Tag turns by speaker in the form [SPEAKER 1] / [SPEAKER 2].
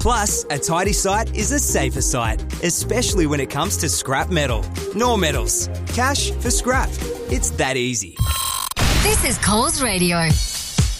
[SPEAKER 1] Plus, a tidy site is a safer site, especially when it comes to scrap metal. Nor Metals. Cash for scrap. It's that easy.
[SPEAKER 2] This is Coles Radio.